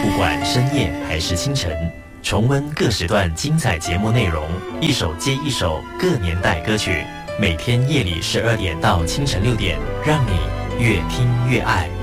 不管深夜还是清晨，重温各时段精彩节目内容，一首接一首各年代歌曲，每天夜里12点到清晨6点，让你越听越爱。